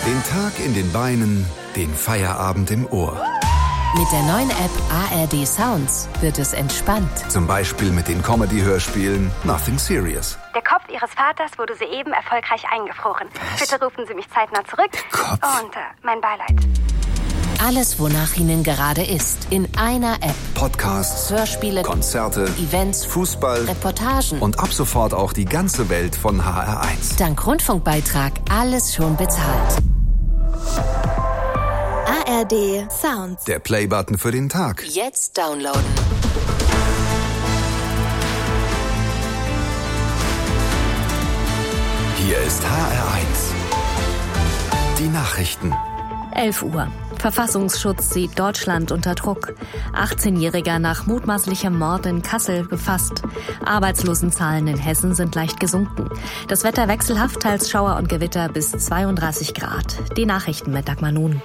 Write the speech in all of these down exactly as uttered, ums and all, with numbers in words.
Den Tag in den Beinen, den Feierabend im Ohr. Mit der neuen App A R D Sounds wird es entspannt. Zum Beispiel mit den Comedy-Hörspielen Nothing Serious. Der Kopf Ihres Vaters wurde soeben erfolgreich eingefroren. Was? Bitte rufen Sie mich zeitnah zurück. Der Kopf? Und äh, mein Beileid. Alles, wonach Ihnen gerade ist, in einer App. Podcasts, Hörspiele, Konzerte, Events, Fußball Reportagen und ab sofort auch die ganze Welt von H R eins. Dank Rundfunkbeitrag alles schon bezahlt. A R D Sounds. Der Playbutton für den Tag. Jetzt downloaden. Hier ist H R eins. Die Nachrichten. elf Uhr. Verfassungsschutz sieht Deutschland unter Druck. achtzehnjähriger nach mutmaßlichem Mord in Kassel gefasst. Arbeitslosenzahlen in Hessen sind leicht gesunken. Das Wetter wechselhaft, teils Schauer und Gewitter bis zweiunddreißig Grad. Die Nachrichten mit Dagmar Nun.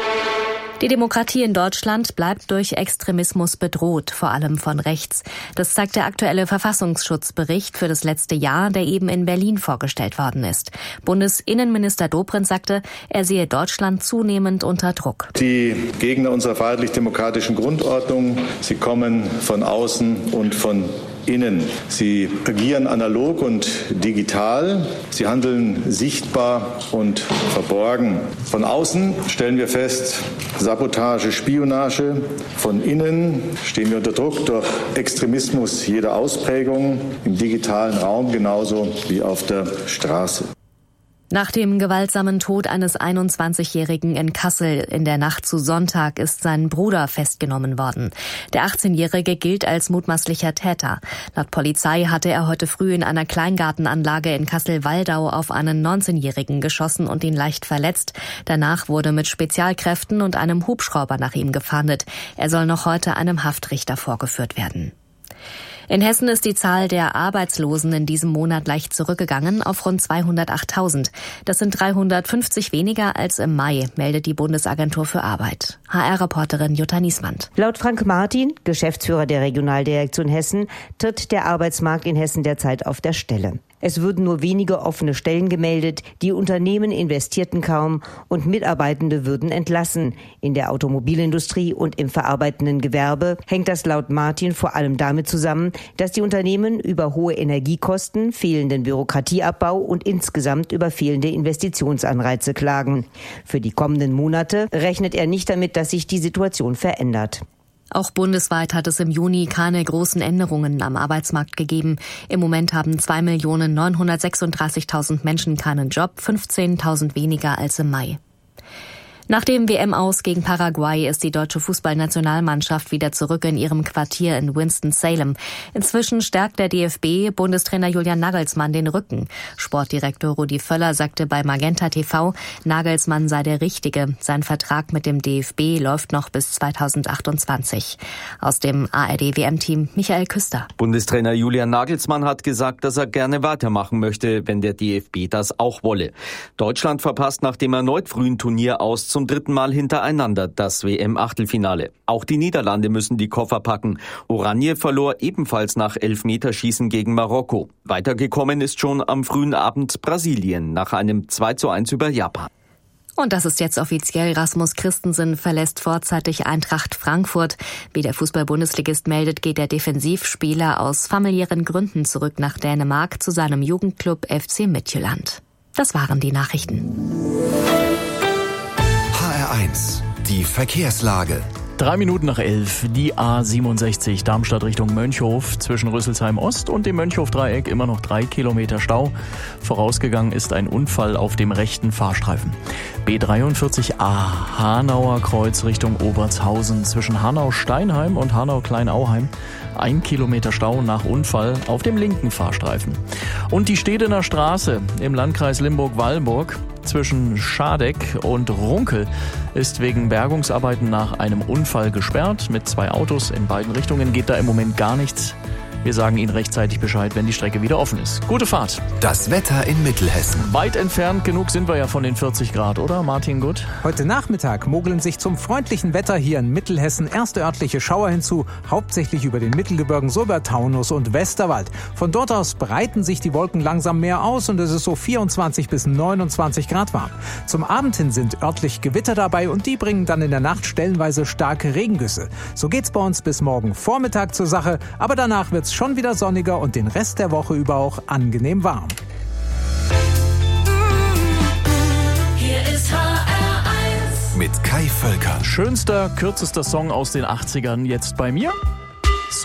Die Demokratie in Deutschland bleibt durch Extremismus bedroht, vor allem von rechts. Das zeigt der aktuelle Verfassungsschutzbericht für das letzte Jahr, der eben in Berlin vorgestellt worden ist. Bundesinnenminister Dobrindt sagte, er sehe Deutschland zunehmend unter Druck. Die Gegner unserer freiheitlich-demokratischen Grundordnung, sie kommen von außen und von innen. Sie agieren analog und digital. Sie handeln sichtbar und verborgen. Von außen stellen wir fest, Sabotage, Spionage. Von innen stehen wir unter Druck durch Extremismus jeder Ausprägung, im digitalen Raum genauso wie auf der Straße. Nach dem gewaltsamen Tod eines einundzwanzigjährigen in Kassel in der Nacht zu Sonntag ist sein Bruder festgenommen worden. Der achtzehnjährige gilt als mutmaßlicher Täter. Laut Polizei hatte er heute früh in einer Kleingartenanlage in Kassel-Waldau auf einen neunzehnjährigen geschossen und ihn leicht verletzt. Danach wurde mit Spezialkräften und einem Hubschrauber nach ihm gefahndet. Er soll noch heute einem Haftrichter vorgeführt werden. In Hessen ist die Zahl der Arbeitslosen in diesem Monat leicht zurückgegangen auf rund zweihundertachttausend. Das sind dreihundertfünfzig weniger als im Mai, meldet die Bundesagentur für Arbeit. H R-Reporterin Jutta Niesmann. Laut Frank Martin, Geschäftsführer der Regionaldirektion Hessen, tritt der Arbeitsmarkt in Hessen derzeit auf der Stelle. Es würden nur wenige offene Stellen gemeldet, die Unternehmen investierten kaum und Mitarbeitende würden entlassen. In der Automobilindustrie und im verarbeitenden Gewerbe hängt das laut Martin vor allem damit zusammen, dass die Unternehmen über hohe Energiekosten, fehlenden Bürokratieabbau und insgesamt über fehlende Investitionsanreize klagen. Für die kommenden Monate rechnet er nicht damit, dass sich die Situation verändert. Auch bundesweit hat es im Juni keine großen Änderungen am Arbeitsmarkt gegeben. Im Moment haben zwei Millionen neunhundertsechsunddreißigtausend Menschen keinen Job, fünfzehntausend weniger als im Mai. Nach dem W M-Aus gegen Paraguay ist die deutsche Fußballnationalmannschaft wieder zurück in ihrem Quartier in Winston-Salem. Inzwischen stärkt der D F B Bundestrainer Julian Nagelsmann den Rücken. Sportdirektor Rudi Völler sagte bei Magenta T V, Nagelsmann sei der Richtige. Sein Vertrag mit dem D F B läuft noch bis zweitausendachtundzwanzig. Aus dem A R D W M-Team Michael Küster. Bundestrainer Julian Nagelsmann hat gesagt, dass er gerne weitermachen möchte, wenn der D F B das auch wolle. Deutschland verpasst nach dem erneut frühen Turnier aus zum dritten Mal hintereinander das W M-Achtelfinale. Auch die Niederlande müssen die Koffer packen. Oranje verlor ebenfalls nach Elfmeterschießen gegen Marokko. Weitergekommen ist schon am frühen Abend Brasilien nach einem zwei zu eins über Japan. Und das ist jetzt offiziell. Rasmus Christensen verlässt vorzeitig Eintracht Frankfurt. Wie der Fußball-Bundesligist meldet, geht der Defensivspieler aus familiären Gründen zurück nach Dänemark zu seinem Jugendclub F C Midtjylland. Das waren die Nachrichten. H R eins. Die Verkehrslage. Drei Minuten nach elf, die A siebenundsechzig Darmstadt Richtung Mönchhof, zwischen Rüsselsheim Ost und dem Mönchhof-Dreieck immer noch drei Kilometer Stau. Vorausgegangen ist ein Unfall auf dem rechten Fahrstreifen. B dreiundvierzig A, Hanauer Kreuz Richtung Obertshausen, zwischen Hanau-Steinheim und Hanau-Kleinauheim. Ein Kilometer Stau nach Unfall auf dem linken Fahrstreifen. Und die Stedener Straße im Landkreis Limburg-Wallenburg zwischen Schadeck und Runkel ist wegen Bergungsarbeiten nach einem Unfall gesperrt. Mit zwei Autos in beiden Richtungen geht da im Moment gar nichts. Wir sagen Ihnen rechtzeitig Bescheid, wenn die Strecke wieder offen ist. Gute Fahrt. Das Wetter in Mittelhessen. Weit entfernt genug sind wir ja von den vierzig Grad, oder Martin Gut? Heute Nachmittag mogeln sich zum freundlichen Wetter hier in Mittelhessen erste örtliche Schauer hinzu, hauptsächlich über den Mittelgebirgen, so über Taunus und Westerwald. Von dort aus breiten sich die Wolken langsam mehr aus und es ist so vierundzwanzig bis neunundzwanzig Grad warm. Zum Abend hin sind örtlich Gewitter dabei und die bringen dann in der Nacht stellenweise starke Regengüsse. So geht's bei uns bis morgen Vormittag zur Sache, aber danach wird's schon wieder sonniger und den Rest der Woche über auch angenehm warm. Hier ist H R eins mit Kai Völker. Schönster, kürzester Song aus den achtzigern jetzt bei mir.